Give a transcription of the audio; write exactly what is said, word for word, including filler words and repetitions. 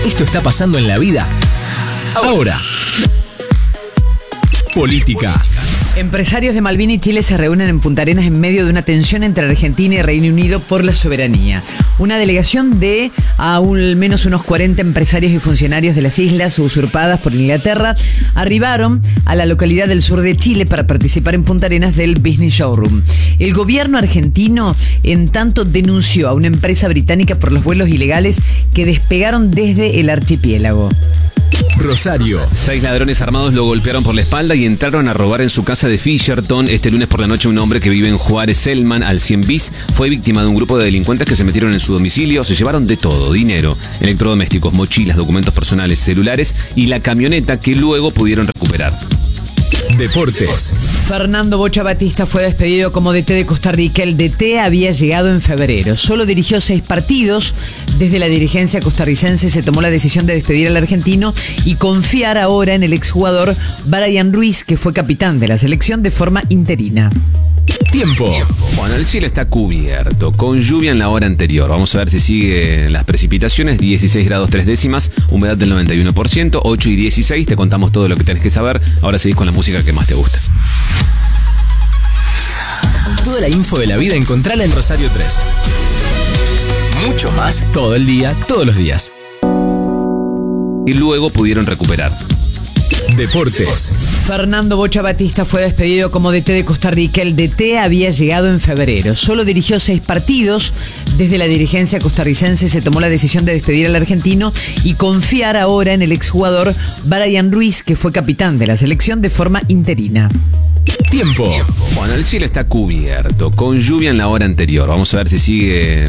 Esto está pasando en la vida ahora. Política. Empresarios de Malvinas y Chile se reúnen en Punta Arenas en medio de una tensión entre Argentina y Reino Unido por la soberanía. Una delegación de al menos unos cuarenta empresarios y funcionarios de las islas usurpadas por Inglaterra arribaron a la localidad del sur de Chile para participar en Punta Arenas del Business Showroom. El gobierno argentino, en tanto, denunció a una empresa británica por los vuelos ilegales que despegaron desde el archipiélago. Rosario. Seis ladrones armados lo golpearon por la espalda y entraron a robar en su casa de Fisherton. Este lunes por la noche un hombre que vive en Juárez Selman, al cien bis, fue víctima de un grupo de delincuentes que se metieron en su domicilio. Se llevaron de todo: dinero, electrodomésticos, mochilas, documentos personales, celulares y la camioneta que luego pudieron recuperar. Deportes. Fernando Bocha Batista fue despedido como D T de Costa Rica. El D T había llegado en febrero. Solo dirigió seis partidos. Desde la dirigencia costarricense se tomó la decisión de despedir al argentino y confiar ahora en el exjugador Brian Ruiz, que fue capitán de la selección de forma interina. Tiempo. Bueno, el cielo está cubierto, con lluvia en la hora anterior. Vamos a ver si siguen las precipitaciones. dieciséis grados tres décimas, humedad del noventa y uno por ciento, ocho y dieciséis. Te contamos todo lo que tenés que saber. Ahora seguís con la música que más te gusta. Toda la info de la vida encontrala en Rosario tres. Mucho más todo el día, todos los días. Y luego pudieron recuperar. Deportes. Fernando Bocha Batista fue despedido como D T de Costa Rica. El D T había llegado en febrero. Solo dirigió seis partidos. Desde la dirigencia costarricense se tomó la decisión de despedir al argentino y confiar ahora en el exjugador Brian Ruiz, que fue capitán de la selección de forma interina. Tiempo. Bueno, el cielo está cubierto, con lluvia en la hora anterior. Vamos a ver si sigue